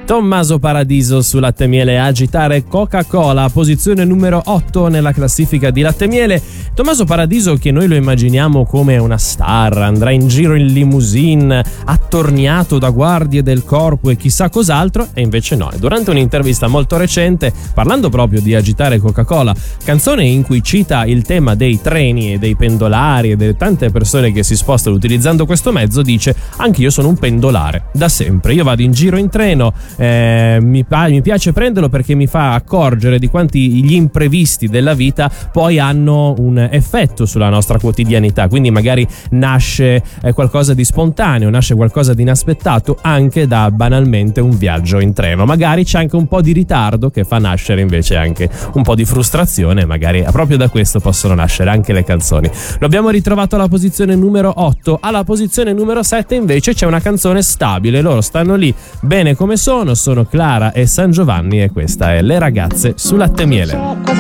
Tommaso Paradiso su Latte Miele a agitare Coca-Cola, posizione numero 8 nella classifica di Latte Miele. Tommaso Paradiso, che noi lo immaginiamo come una star, andrà in giro in limousine, attorniato da guardie del corpo e chissà cos'altro, e invece no. Durante un'intervista molto recente, parlando proprio di agitare Coca-Cola, canzone in cui cita il tema dei treni e dei pendolari e delle tante persone che si spostano utilizzando questo mezzo, dice: anch'io sono un pendolare, da sempre, io vado in giro in treno, mi piace prenderlo perché mi fa accorgere di quanti gli imprevisti della vita poi hanno un effetto sulla nostra quotidianità, quindi magari nasce qualcosa di spontaneo, nasce qualcosa di inaspettato anche da banalmente un viaggio in treno. Magari c'è anche un po' di ritardo che fa nascere invece anche un po' di frustrazione, magari proprio da questo possono nascere anche le canzoni. Lo abbiamo ritrovato alla posizione numero 8, alla posizione numero 7 invece c'è una canzone stabile, loro stanno lì bene come sono Clara e San Giovanni, e questa è Le ragazze su Latte Miele.